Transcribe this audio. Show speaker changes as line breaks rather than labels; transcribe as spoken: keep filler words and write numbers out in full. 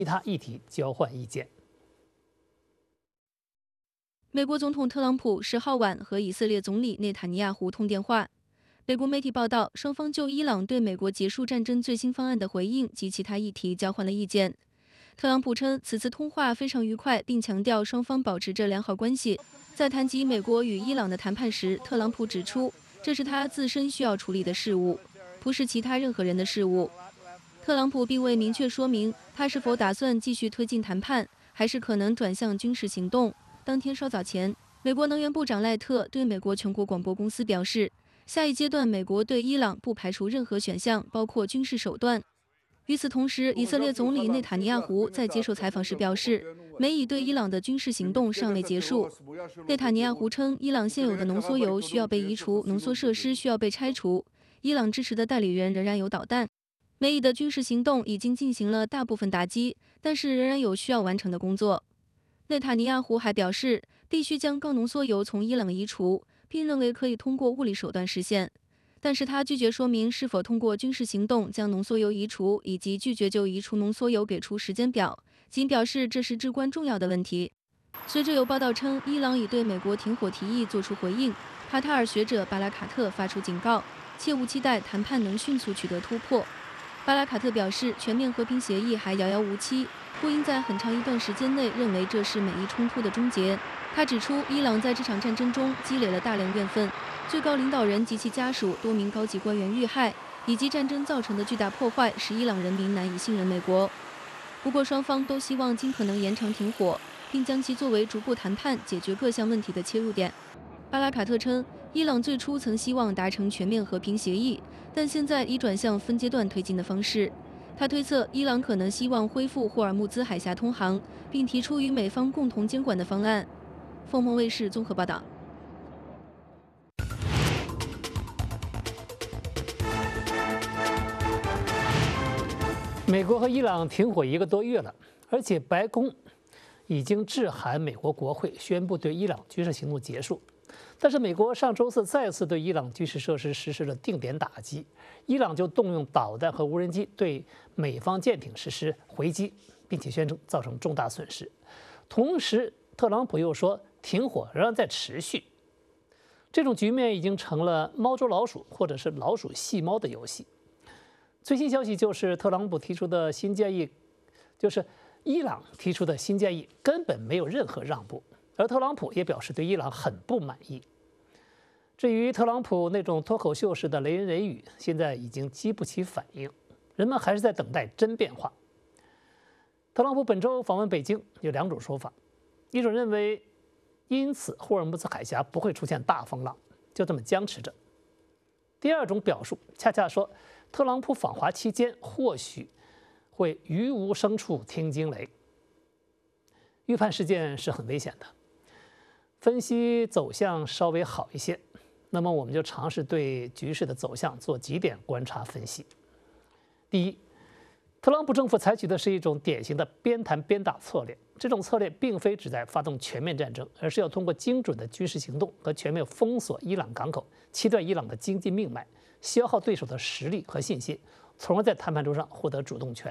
其他议题交换意见。
美国总统特朗普十号晚和以色列总理内塔尼亚胡通电话。美国媒体报道，双方就伊朗对美国结束战争最新方案的回应及其他议题交换了意见。特朗普称此次通话非常愉快，并强调双方保持着良好关系。在谈及美国与伊朗的谈判时，特朗普指出，这是他自身需要处理的事务，不是其他任何人的事务。特朗普并未明确说明他是否打算继续推进谈判，还是可能转向军事行动。当天稍早前，美国能源部长赖特对美国全国广播公司表示，下一阶段美国对伊朗不排除任何选项，包括军事手段。与此同时，以色列总理内塔尼亚胡在接受采访时表示，美以对伊朗的军事行动尚未结束。内塔尼亚胡称，伊朗现有的浓缩铀需要被移除，浓缩设施需要被拆除，伊朗支持的代理人仍然有导弹。美以的军事行动已经进行了大部分打击，但是仍然有需要完成的工作。内塔尼亚胡还表示，必须将高浓缩铀从伊朗移除，并认为可以通过物理手段实现。但是他拒绝说明是否通过军事行动将浓缩铀移除，以及拒绝就移除浓缩铀给出时间表，仅表示这是至关重要的问题。随着有报道称，伊朗已对美国停火提议作出回应，卡塔尔学者巴拉卡特发出警告，切勿期待谈判能迅速取得突破。巴拉卡特表示，全面和平协议还遥遥无期，不应在很长一段时间内认为这是美伊冲突的终结。他指出，伊朗在这场战争中积累了大量怨愤，最高领导人及其家属多名高级官员遇害，以及战争造成的巨大破坏，使伊朗人民难以信任美国。不过，双方都希望尽可能延长停火，并将其作为逐步谈判解决各项问题的切入点。巴拉卡特称，伊朗最初曾希望达成全面和平协议，但现在已转向分阶段推进的方式。他推测，伊朗可能希望恢复霍尔木兹海峡通航，并提出与美方共同监管的方案。凤凰卫视综合报道。
美国和伊朗停火一个多月了，而且白宫已经致函美国国会，宣布对伊朗军事行动结束。但是美国上周四再次对伊朗军事设施实施了定点打击，伊朗就动用导弹和无人机对美方舰艇实施回击，并且宣称造成重大损失。同时，特朗普又说停火仍然在持续。这种局面已经成了猫捉老鼠或者是老鼠戏猫的游戏。最新消息就是特朗普提出的新建议，就是伊朗提出的新建议根本没有任何让步，而特朗普也表示对伊朗很不满意。至于特朗普那种脱口秀式的雷言雷语，现在已经激不起反应，人们还是在等待真变化。特朗普本周访问北京有两种说法，一种认为因此霍尔木兹海峡不会出现大风浪，就这么僵持着。第二种表述恰恰说，特朗普访华期间或许会于无声处听惊雷。预判事件是很危险的，分析走向稍微好一些。那么我们就尝试对局势的走向做几点观察分析。第一，特朗普政府采取的是一种典型的边谈边打策略，这种策略并非旨在发动全面战争，而是要通过精准的军事行动和全面封锁伊朗港口，切断伊朗的经济命脉，消耗对手的实力和信心，从而在谈判桌上获得主动权。